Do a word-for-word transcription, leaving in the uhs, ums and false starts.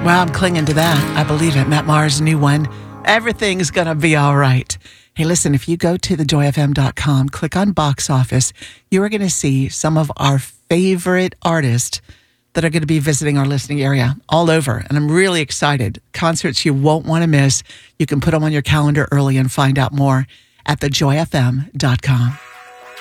Well, I'm clinging to that. I believe it. Matt Maher's new one. Everything's going to be all right. Hey, listen, if you go to the joy f m dot com, click on box office, you are going to see some of our favorite artists that are going to be visiting our listening area all over. And I'm really excited. Concerts you won't want to miss. You can put them on your calendar early and find out more at the joy f m dot com.